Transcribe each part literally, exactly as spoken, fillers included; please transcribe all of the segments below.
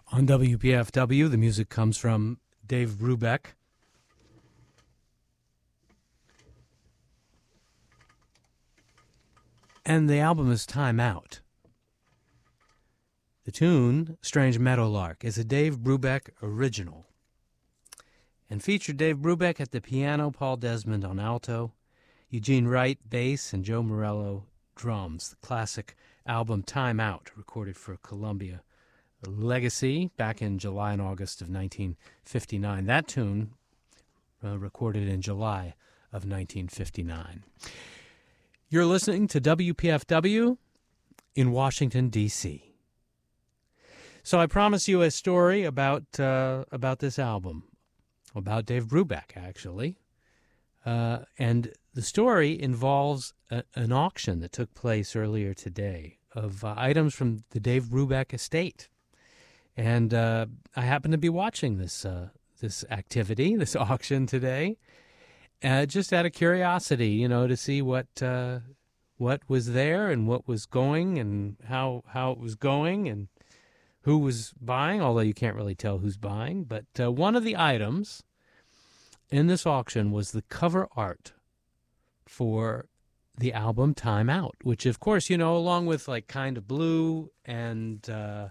On W P F W, the music comes from Dave Brubeck. And the album is Time Out. The tune, Strange Meadowlark, is a Dave Brubeck original and featured Dave Brubeck at the piano, Paul Desmond on alto, Eugene Wright bass, and Joe Morello drums. The classic album Time Out, recorded for Columbia Legacy back in July and August of nineteen fifty-nine. That tune uh, recorded in July of nineteen fifty-nine. You're listening to W P F W in Washington, D C So I promised you a story about uh, about this album, about Dave Brubeck, actually. Uh, and the story involves a, an auction that took place earlier today of uh, items from the Dave Brubeck estate. And uh, I happened to be watching this uh, this activity, this auction today, uh, just out of curiosity, you know, to see what uh, what was there and what was going and how how it was going and who was buying, although you can't really tell who's buying. But uh, one of the items in this auction was the cover art for the album Time Out, which, of course, you know, along with like Kind of Blue and uh,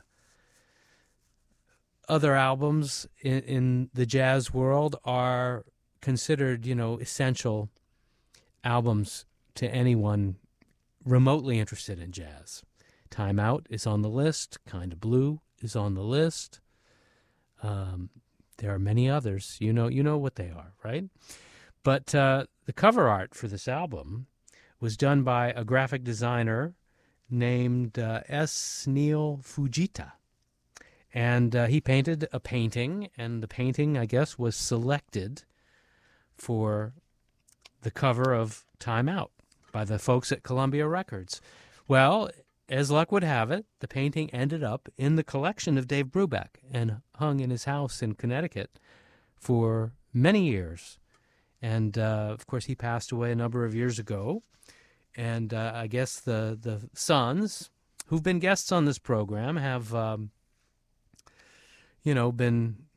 other albums in, in the jazz world, are considered, you know, essential albums to anyone remotely interested in jazz. Time Out is on the list. Kind of Blue is on the list. Um, there are many others. You know, you know what they are, right? But uh, the cover art for this album was done by a graphic designer named uh, S. Neil Fujita. And uh, he painted a painting, and the painting, I guess, was selected for the cover of Time Out by the folks at Columbia Records. Well, as luck would have it, the painting ended up in the collection of Dave Brubeck and hung in his house in Connecticut for many years. And, uh, of course, he passed away a number of years ago. And uh, I guess the, the sons, who've been guests on this program, have, um, you know, been